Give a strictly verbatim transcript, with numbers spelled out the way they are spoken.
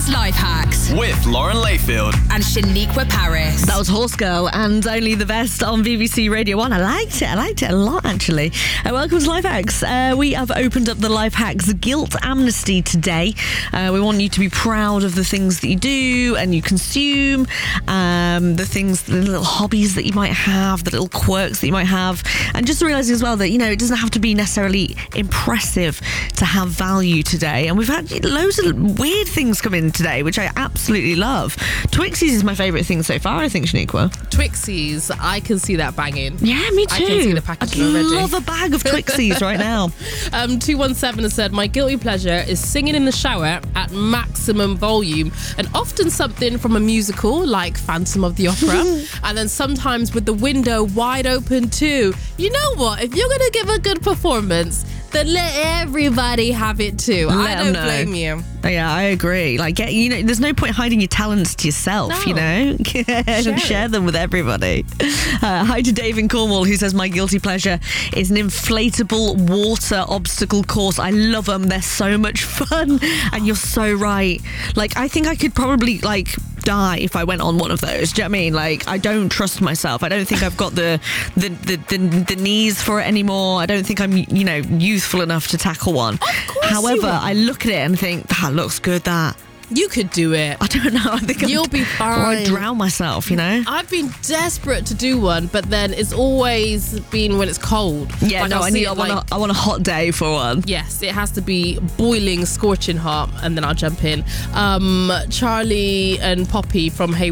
Welcome's Life Hacks with Lauren Layfield and Shaniqua Paris. That was Horse Girl and Only the Best on B B C Radio one. I liked it. I liked it a lot, actually. Uh, welcome to Life Hacks. Uh, we have opened up the Life Hacks Guilt Amnesty today. Uh, we want you to be proud of the things that you do and you consume, um, the things, the little hobbies that you might have, the little quirks that you might have, and just realising as well that, you know, it doesn't have to be necessarily impressive to have value today. And we've had loads of weird things come in today, which I absolutely love. Twixies is my favourite thing so far, I think, Shaniqua. Twixies, I can see that banging. Yeah, me too. I can see the packaging I'd already. love a bag of Twixies right now. Um, two one seven has said, my guilty pleasure is singing in the shower at maximum volume, and often something from a musical like Phantom of the Opera, and then sometimes with the window wide open too. You know what? If you're going to give a good performance, then let everybody have it too. Let I don't know. blame you. Yeah, I agree. Like, get, you know, there's no point hiding your talents to yourself, No. you know? share, share them with everybody. Uh, hi to Dave in Cornwall, who says, my guilty pleasure is an inflatable water obstacle course. I love them. They're so much fun. And you're so right. Like, I think I could probably, like, die if I went on one of those. Do you know what I mean? Like, I don't trust myself. I don't think I've got the the, the, the, the knees for it anymore. I don't think I'm, you know, youthful enough to tackle one. However, I look at it and think, that looks good, that. You could do it. I don't know. I think You'll I'm, be or fine. I drown myself, you know? I've been desperate to do one, but then it's always been when it's cold. Yeah, Like, no, I'll I see need. it I want, like- a, I want a hot day for one. Yes, it has to be boiling, scorching hot, and then I'll jump in. Um, Charlie and Poppy from Hey